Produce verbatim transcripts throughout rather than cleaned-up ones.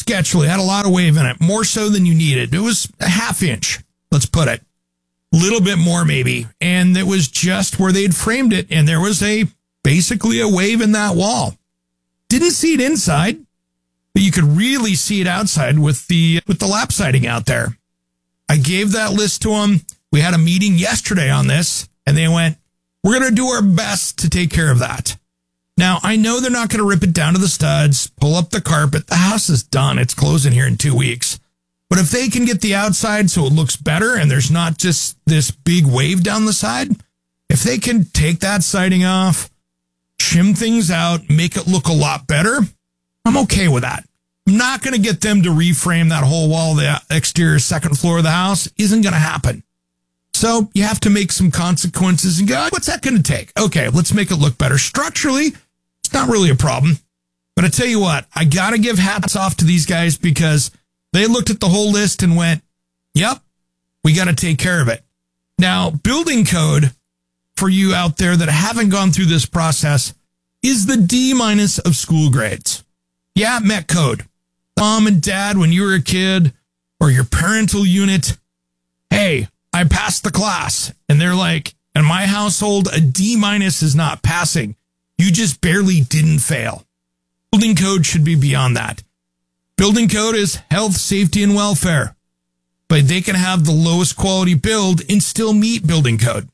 sketchily. Had a lot of wave in it, more so than you needed. It was a half inch, let's put it. Little bit more maybe. And it was just where they'd framed it. And there was a basically a wave in that wall. Didn't see it inside, but you could really see it outside with the with the lap siding out there. I gave that list to them. We had a meeting yesterday on this, and they went, we're going to do our best to take care of that. Now, I know they're not going to rip it down to the studs, pull up the carpet. The house is done. It's closing here in two weeks. But if they can get the outside so it looks better and there's not just this big wave down the side, if they can take that siding off, shim things out, make it look a lot better, I'm okay with that. I'm not going to get them to reframe that whole wall, the exterior second floor of the house. Isn't going to happen. So you have to make some consequences and go, what's that going to take? Okay, let's make it look better. Structurally, it's not really a problem. But I tell you what, I got to give hats off to these guys because they looked at the whole list and went, yep, we got to take care of it. Now, building code for you out there that haven't gone through this process is the D minus of school grades. Yeah, Met Code. Mom and dad, when you were a kid, or your parental unit, hey, I passed the class. And they're like, in my household, a D minus is not passing. You just barely didn't fail. Building code should be beyond that. Building code is health, safety, and welfare. But they can have the lowest quality build and still meet building code.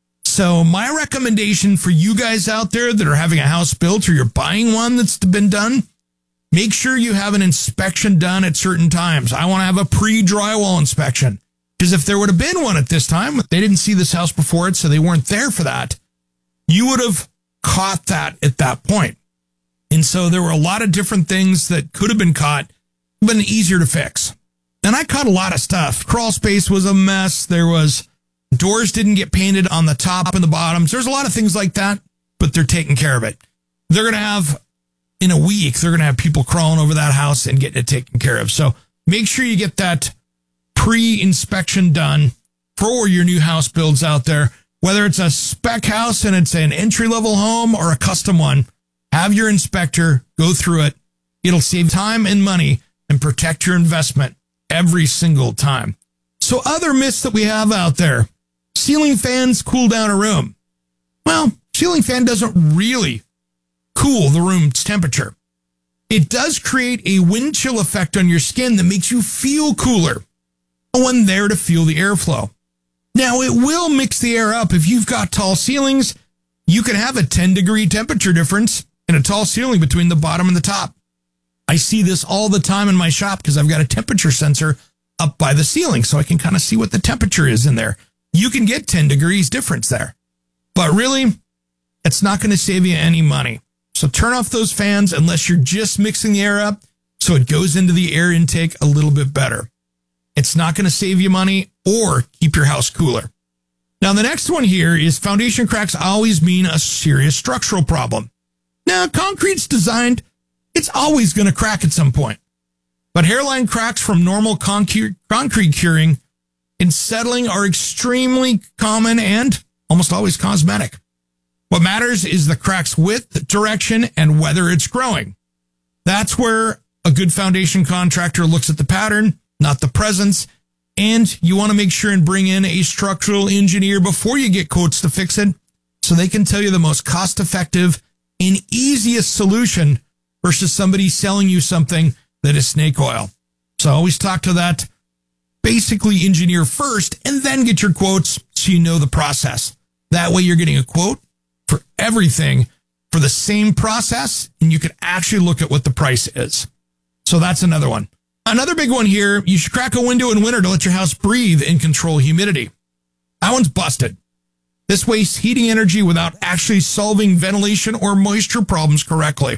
So my recommendation for you guys out there that are having a house built or you're buying one that's been done, make sure you have an inspection done at certain times. I want to have a pre-drywall inspection. Because if there would have been one at this time, they didn't see this house before it, so they weren't there for that, you would have caught that at that point. And so there were a lot of different things that could have been caught, but easier to fix. And I caught a lot of stuff. Crawl space was a mess. There was doors didn't get painted on the top and the bottoms. There's a lot of things like that, but they're taking care of it. They're going to have, in a week, they're going to have people crawling over that house and getting it taken care of. So make sure you get that pre-inspection done for your new house builds out there. Whether it's a spec house and it's an entry-level home or a custom one, have your inspector go through it. It'll save time and money and protect your investment every single time. So other myths that we have out there, ceiling fans cool down a room. Well, ceiling fan doesn't really cool the room's temperature. It does create a wind chill effect on your skin that makes you feel cooler. No one there to feel the airflow. Now, it will mix the air up. If you've got tall ceilings, you can have a ten degree temperature difference in a tall ceiling between the bottom and the top. I see this all the time in my shop because I've got a temperature sensor up by the ceiling, so I can kind of see what the temperature is in there. You can get ten degrees difference there. But really, it's not going to save you any money. So turn off those fans unless you're just mixing the air up so it goes into the air intake a little bit better. It's not going to save you money or keep your house cooler. Now, the next one here is foundation cracks always mean a serious structural problem. Now, concrete's designed, it's always going to crack at some point. But hairline cracks from normal concrete, concrete curing and settling are extremely common and almost always cosmetic. What matters is the crack's width, direction, and whether it's growing. That's where a good foundation contractor looks at the pattern, not the presence, and you want to make sure and bring in a structural engineer before you get quotes to fix it so they can tell you the most cost-effective and easiest solution versus somebody selling you something that is snake oil. So always talk to that basically engineer first and then get your quotes so you know the process. That way you're getting a quote for everything for the same process and you can actually look at what the price is. So that's another one. Another big one here, you should crack a window in winter to let your house breathe and control humidity. That one's busted. This wastes heating energy without actually solving ventilation or moisture problems correctly.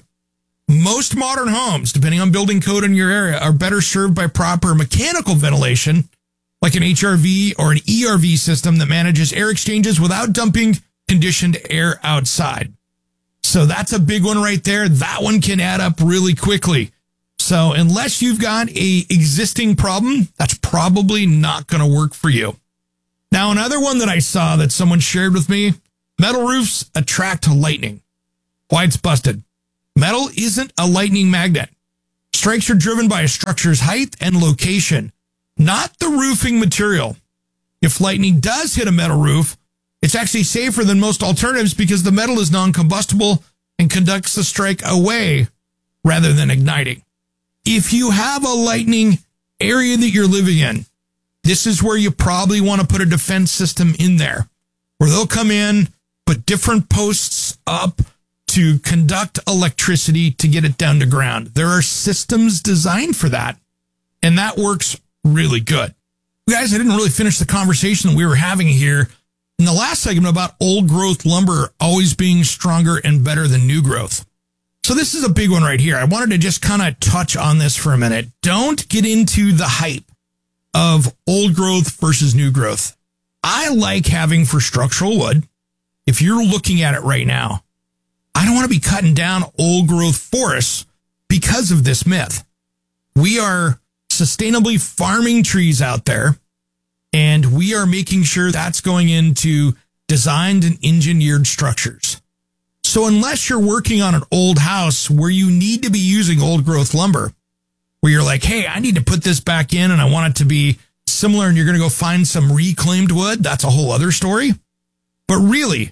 Most modern homes, depending on building code in your area, are better served by proper mechanical ventilation, like an H R V or an E R V system that manages air exchanges without dumping conditioned air outside. So that's a big one right there. That one can add up really quickly. So unless you've got a existing problem, that's probably not going to work for you. Now, another one that I saw that someone shared with me, metal roofs attract lightning. Why it's busted. Metal isn't a lightning magnet. Strikes are driven by a structure's height and location, not the roofing material. If lightning does hit a metal roof, it's actually safer than most alternatives because the metal is non-combustible and conducts the strike away rather than igniting. If you have a lightning area that you're living in, this is where you probably want to put a defense system in there, where they'll come in, put different posts up to conduct electricity to get it down to ground. There are systems designed for that, and that works really good. Guys, I didn't really finish the conversation that we were having here in the last segment about old growth lumber always being stronger and better than new growth. So this is a big one right here. I wanted to just kind of touch on this for a minute. Don't get into the hype of old growth versus new growth. I like having for structural wood, if you're looking at it right now, I don't want to be cutting down old growth forests because of this myth. We are sustainably farming trees out there, and we are making sure that's going into designed and engineered structures. So unless you're working on an old house where you need to be using old growth lumber, where you're like, hey, I need to put this back in and I want it to be similar, and you're going to go find some reclaimed wood, that's a whole other story. But really,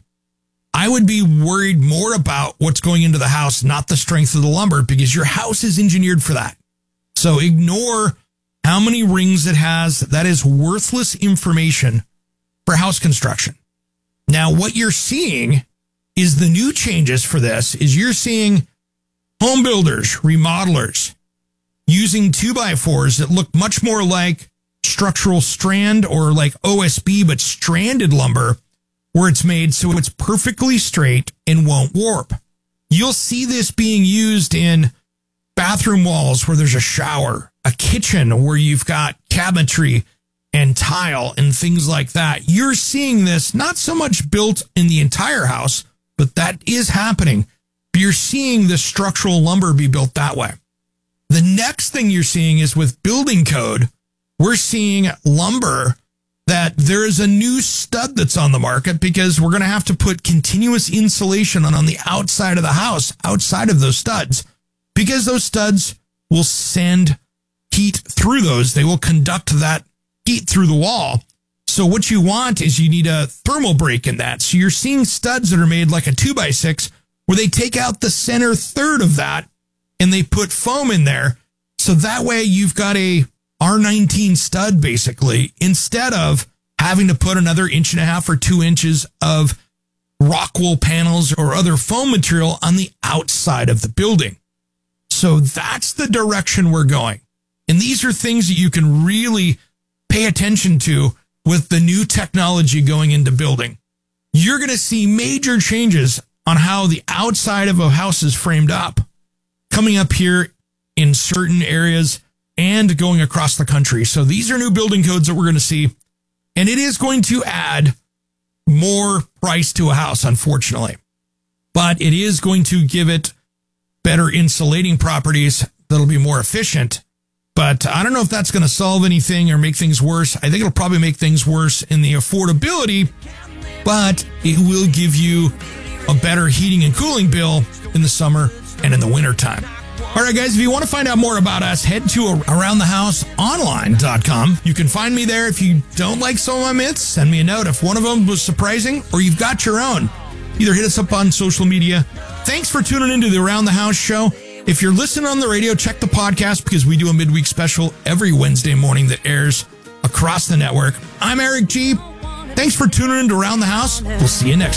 I would be worried more about what's going into the house, not the strength of the lumber, because your house is engineered for that. So ignore how many rings it has. That is worthless information for house construction. Now, what you're seeing is the new changes for this is you're seeing home builders, remodelers using two by fours that look much more like structural strand or like O S B, but stranded lumber, where it's made so it's perfectly straight and won't warp. You'll see this being used in bathroom walls where there's a shower, a kitchen where you've got cabinetry and tile and things like that. You're seeing this not so much built in the entire house, but that is happening. But you're seeing the structural lumber be built that way. The next thing you're seeing is with building code, we're seeing lumber that there is a new stud that's on the market because we're going to have to put continuous insulation on, on the outside of the house, outside of those studs, because those studs will send heat through those. They will conduct that heat through the wall. So what you want is you need a thermal break in that. So you're seeing studs that are made like a two by six where they take out the center third of that and they put foam in there. So that way you've got a R nineteen stud basically, instead of having to put another inch and a half or two inches of rock wool panels or other foam material on the outside of the building. So that's the direction we're going. And these are things that you can really pay attention to with the new technology going into building. You're going to see major changes on how the outside of a house is framed up coming up here in certain areas and going across the country. So these are new building codes that we're going to see. And it is going to add more price to a house, unfortunately. But it is going to give it better insulating properties that'll be more efficient. But I don't know if that's going to solve anything or make things worse. I think it'll probably make things worse in the affordability, but it will give you a better heating and cooling bill in the summer and in the wintertime. All right, guys, if you want to find out more about us, head to around the house online dot com. You can find me there. If you don't like some of my myths, send me a note. If one of them was surprising or you've got your own, either hit us up on social media. Thanks for tuning into the Around the House show. If you're listening on the radio, check the podcast because we do a midweek special every Wednesday morning that airs across the network. I'm Eric G. Thanks for tuning into Around the House. We'll see you next time.